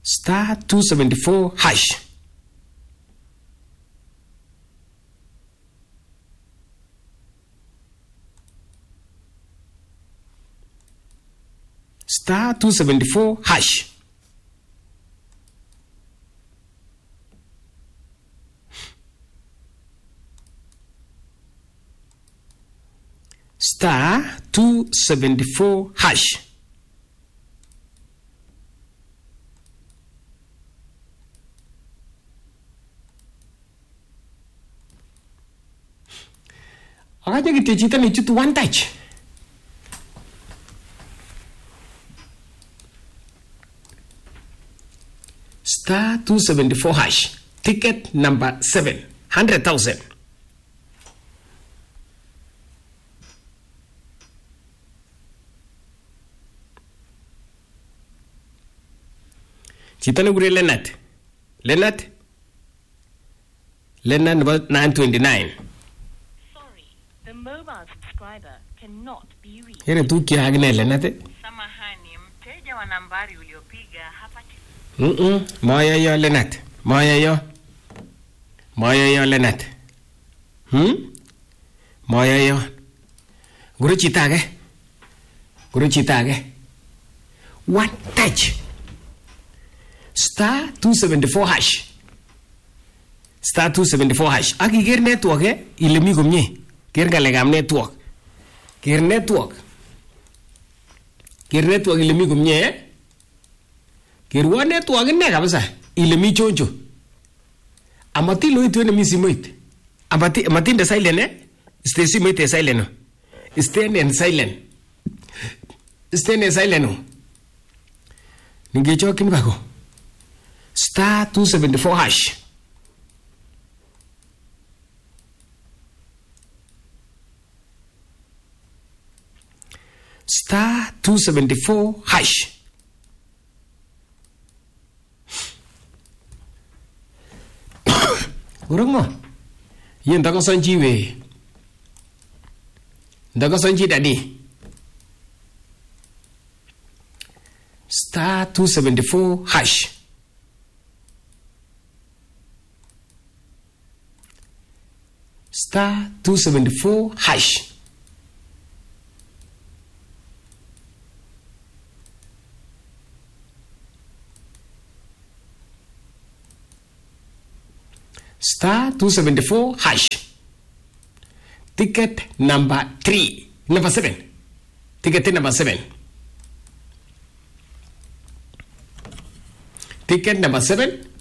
Star 274 hash. Star 274 hash. Star 274 hash. Akaja kita cerita ni cutu one touch. Star 274 hash. Ticket number 7. 100,000. Cerita ni gure Leonard. Leonard about 929. Mobile subscriber cannot be reached. Here tu kia agne Leonard. Samahani, mteja wa nambari uliopiga hapati. Moya yo Leonard. Moya yo Leonard. Moya yo. Guru cita ke? One touch. Star 274 hash. Star 274 hash. Aki ger network ilimi gumnye. Ger galegam network. Ger network ilimi gumnye. Ger wa network ne kabisa ilimi choncho. Amati lo itu ne misimoit. Amati nda silent stay simoit silent. Stay silent. Ningecho kim kako. Star 274 hash. Star 274 hash. Urang mo. Yen da ko sanji we. Da ko sanji dadi. Star 274 hash. Star 274 hash. Star 274 hash. Ticket number 3. Number 7. Ticket number 7. Ticket number 7.